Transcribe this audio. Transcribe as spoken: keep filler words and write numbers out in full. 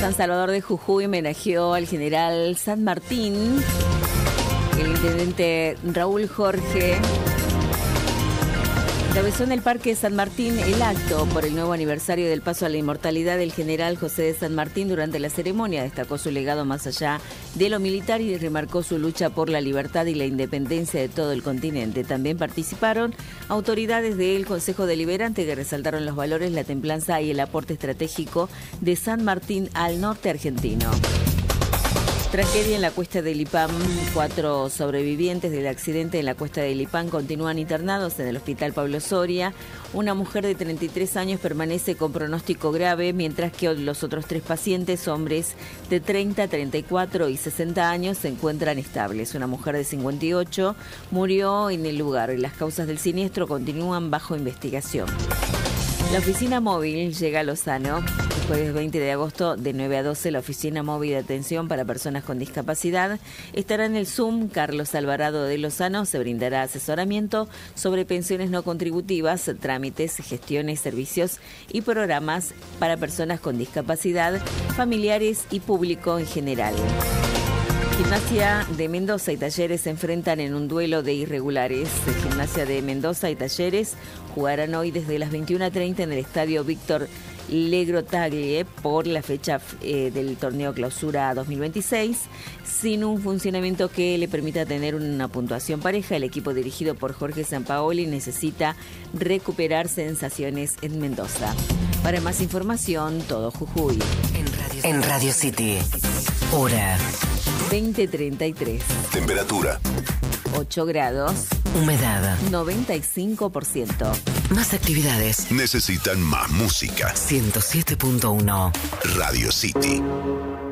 San Salvador de Jujuy homenajeó al general San Martín. El intendente Raúl Jorge encabezó en el Parque San Martín el acto por el nuevo aniversario del paso a la inmortalidad del general José de San Martín. Durante la ceremonia destacó su legado más allá de lo militar y remarcó su lucha por la libertad y la independencia de todo el continente. También participaron autoridades del Consejo Deliberante que resaltaron los valores, la templanza y el aporte estratégico de San Martín al norte argentino. Tragedia en la Cuesta del Lipán. Cuatro sobrevivientes del accidente en la Cuesta del Lipán continúan internados en el Hospital Pablo Soria. Una mujer de treinta y tres años permanece con pronóstico grave, mientras que los otros tres pacientes, hombres de treinta, treinta y cuatro y sesenta años, se encuentran estables. Una mujer de cincuenta y ocho murió en el lugar. Las causas del siniestro continúan bajo investigación. La oficina móvil llega a Lozano. El jueves veinte de agosto, de nueve a doce, la oficina móvil de atención para personas con discapacidad estará en el Zoom Carlos Alvarado de Lozano. Se brindará asesoramiento sobre pensiones no contributivas, trámites, gestiones, servicios y programas para personas con discapacidad, familiares y público en general. Gimnasia de Mendoza y Talleres se enfrentan en un duelo de irregulares. Gimnasia de Mendoza y Talleres jugarán hoy desde las veintiuna treinta en el estadio Víctor Legrotaglie por la fecha eh, del torneo Clausura dos mil veintiséis. Sin un funcionamiento que le permita tener una puntuación pareja, el equipo dirigido por Jorge Sampaoli necesita recuperar sensaciones en Mendoza. Para más información, todo Jujuy. En Radio, en Radio City. Hora veinte treinta y tres. Temperatura ocho grados. Humedad noventa y cinco por ciento. Más actividades. Necesitan más música. ciento siete punto uno. Radio City.